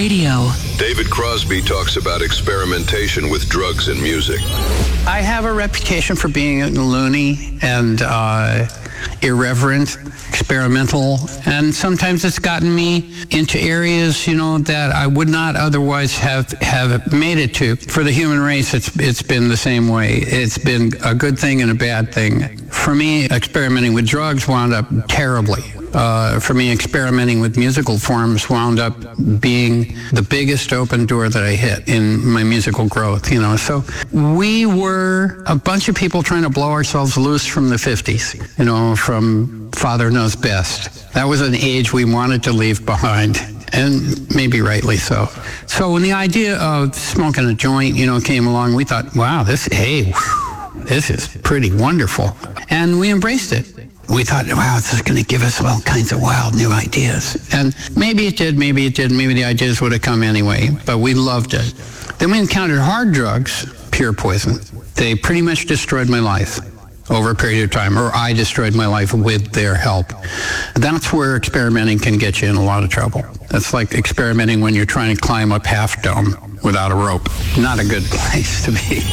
Radio. David Crosby talks about experimentation with drugs and music. I have a reputation for being loony and irreverent, experimental, and sometimes it's gotten me into areas, that I would not otherwise have made it to. For the human race, it's been the same way. It's been a good thing and a bad thing. For me, experimenting with drugs wound up terribly. For me, experimenting with musical forms wound up being the biggest open door that I hit in my musical growth, So we were a bunch of people trying to blow ourselves loose from the 50s, from Father Knows Best. That was an age we wanted to leave behind, and maybe rightly so. So when the idea of smoking a joint, came along, we thought, wow, this is pretty wonderful. And we embraced it. We thought, wow, this is going to give us all kinds of wild new ideas. And maybe it did, maybe it didn't. Maybe the ideas would have come anyway, but we loved it. Then we encountered hard drugs, pure poison. They pretty much destroyed my life over a period of time, or I destroyed my life with their help. That's where experimenting can get you in a lot of trouble. That's like experimenting when you're trying to climb up Half Dome without a rope. Not a good place to be.